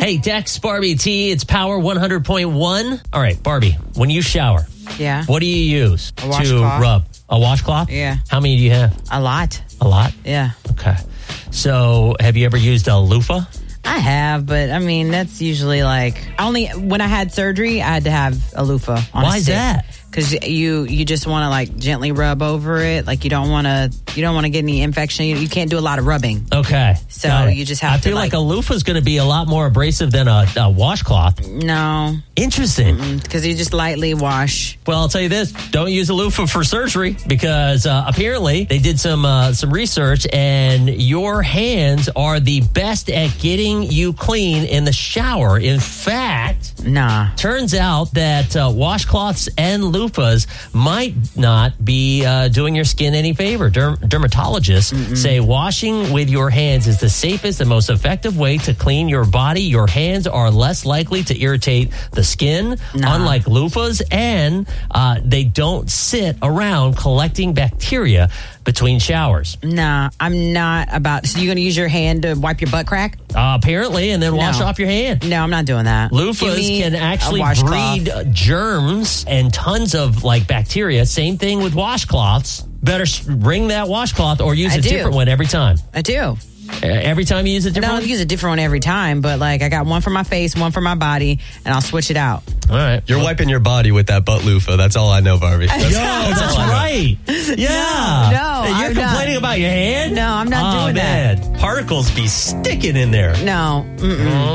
Hey, Dex, Barbie T, it's Power 100.1. All right, Barbie, when you shower, Yeah. what do you use A washcloth. to rub? A washcloth? Yeah. How many do you have? A lot. A lot? Yeah. Okay. So, have you ever used a loofah? I have, but I mean, that's usually like only when I had surgery, I had to have a loofah on Why a is stick. that? Because you just want to like gently rub over it. Like you don't want to get any infection. You can't do a lot of rubbing. Okay. So Got it. you just have I to, feel like like- a loofah is going to be a lot more abrasive than a washcloth. No, Interesting. because you just lightly wash. Well, I'll tell you this: don't use a loofah for surgery because apparently they did some research, and your hands are the best at getting you clean in the shower. In fact, Nah. turns out that washcloths and loofahs might not be doing your skin any favor. Dermatologists say washing with your hands is the safest and most effective way to clean your body. Your hands are less likely to irritate the skin, unlike loofahs, and they don't sit around collecting bacteria between showers. Nah, I'm not about. So you're going to use your hand to wipe your butt crack? Apparently, and then wash No. off your hand. No, I'm not doing that. Give Loofahs me can a actually washcloth. breed germs and tons of like bacteria. Same thing with washcloths. Better wring that washcloth or use I a do. different one every time. I do. Every time you use a I different don't one? use a different one every time, but like I got one for my face, one for my body, and I'll switch it out. All right. You're wiping your body with that butt loofah. That's all I know, Barbie. Yo, that's right. Yeah. No, You're I'm not. complaining about your hand? No, I'm not Oh, doing man. Particles be sticking in there. No. Mm-mm.